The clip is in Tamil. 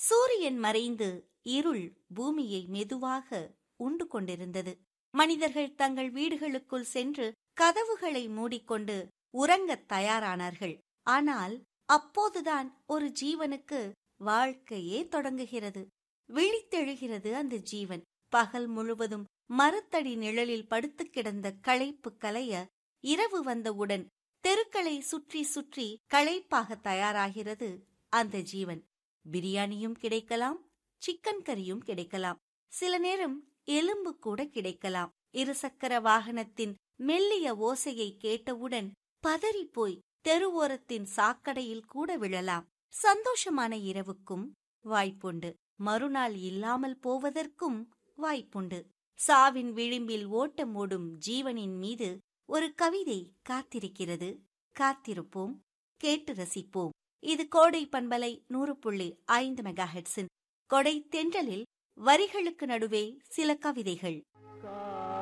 சூரியன் மறைந்து இருள் பூமியை மெதுவாக உண்டு கொண்டிருந்தது. மனிதர்கள் தங்கள் வீடுகளுக்குள் சென்று கதவுகளை மூடிக்கொண்டு உறங்கத் தயாரானார்கள். ஆனால் அப்போதுதான் ஒரு ஜீவனுக்கு வாழ்க்கையே தொடங்குகிறது. விழித்தெழுகிறது அந்த ஜீவன். பகல் முழுவதும் மரத்தடி நிழலில் படுத்து கிடந்த களைப்பு கலைய இரவு வந்தவுடன் தெருக்களை சுற்றி சுற்றி களைப்பாக தயாராகிறது அந்த ஜீவன். பிரியாணியும் கிடைக்கலாம், சிக்கன் கறியும் கிடைக்கலாம், சில நேரம் எலும்பு கூட கிடைக்கலாம். இருசக்கர வாகனத்தின் மெல்லிய ஓசையை கேட்டவுடன் பதறிப்போய் தெருவோரத்தின் சாக்கடையில் கூட விழலாம். சந்தோஷமான இரவுக்கும் வாய்ப்புண்டு, மறுநாள் இல்லாமல் போவதற்கும் வாய்ப்புண்டு. சாவின் விளிம்பில் ஓட்டம் ஓடும் ஜீவனின் மீது ஒரு கவிதை காத்திருக்கிறது. காத்திருப்போம், கேட்டு ரசிப்போம். இது கோடை பண்பலை 100.5 மெகாஹெர்ட்ஸின் கொடை தென்றலில் வரிகளுக்கு நடுவே சில கவிதைகள்.